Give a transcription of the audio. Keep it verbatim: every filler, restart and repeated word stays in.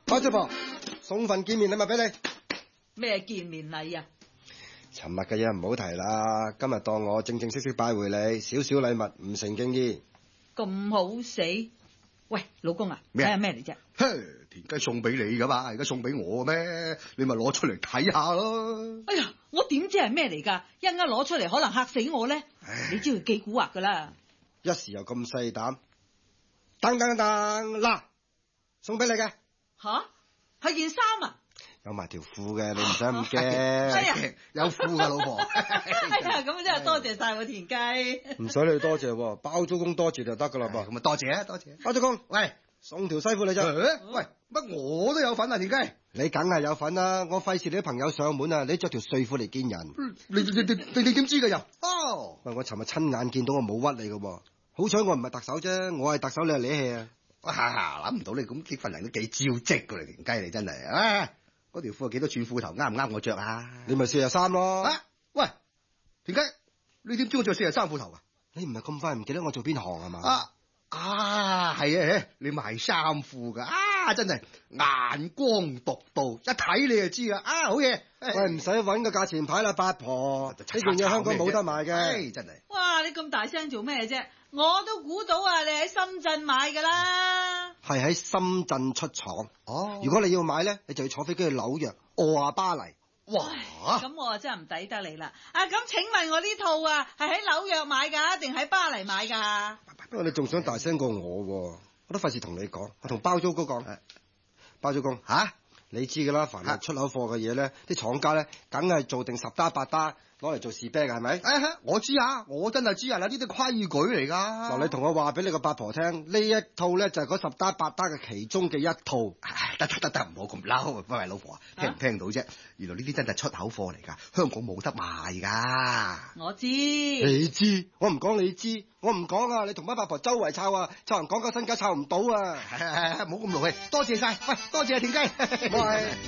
包租婆送份見面禮物俾你。 咩見面禮啊？ 尋日嘅嘢唔好提啦，今日當我正正式式拜會你，少少禮物唔成敬意。 咁好死？喂，老公啊，睇下咩嚟啫？ 嘿，田雞送俾你噶嘛，而家送俾我咩？你咪攞出嚟睇下咯。 哎呀，我點知係咩嚟㗎？一陣間攞出嚟可能嚇死我咧。你知佢幾蠱惑㗎啦。 一時又咁細膽，噔噔噔嗱，送俾你嘅。 吓？係件衫啊？ 有埋條褲嘅，你唔使咁驚。 哎呀， 有褲噶老婆。 哎呀，咁真係多謝晒我田雞。 唔使你多謝喎，包租公多謝就得噶啦噃。 咁啊多謝啊，多謝。 包租公， 喂， 送條西褲你啫。 喂，乜我都有份啊，田雞。 你梗係有份啦，我費事你啲朋友上門啊，你着條睡褲嚟見人。 你你你你你點知噶又？哦， 喂，我尋日親眼見到我冇屈你噶喎，好彩我唔係特首啫，我係特首你係你氣啊。 哇，諗唔到你咁幾份人都幾招積噶你田雞你真係啊！嗰條褲係幾多寸褲頭啱唔啱我着啊？ 你咪四十三咯。 啊，喂，田雞，你點知我着四十三褲頭啊？ 你唔係咁快唔記得我做邊行係嘛？ 啊啊，係啊，你賣衫褲噶啊，真係眼光獨到，一睇你就知啦。啊，好嘢！ 喂，唔使揾個價錢牌啦，八婆，呢件嘢香港冇得賣嘅。 真係。 哇，你咁大聲做咩啫？我都估到啊，你喺深圳買噶啦。 係喺深圳出廠。 哦， 如果你要買咧，你就要坐飛機去紐約、奧亞巴黎。 哇！ 咁我啊真係唔抵得你啦。啊，咁請問我呢套啊係喺紐約買噶，定喺巴黎買噶？ 不過你仲想大聲過我喎，我都費事同你講，我同包租公講。包租公吓， 你知噶啦，凡係出口貨嘅嘢咧，啲廠家咧梗係做定十打八打攞嚟做士啤嘅，係咪？ 誒，我知啊，我真係知啊，嗱，呢啲規矩嚟噶。 嗱，你同我話俾你個八婆聽，呢一套咧就係嗰十打八打嘅其中嘅一套。 得得得得，唔好咁嬲，喂老婆啊，聽唔聽到啫？原來呢啲真係出口貨嚟噶，香港冇得賣噶。 我知。 你知，我唔講你知，我唔講啊！你同班八婆周圍抄啊，抄人講個身家抄唔到啊！ 唔好咁勞氣，多謝晒，喂，多謝田雞。 喂。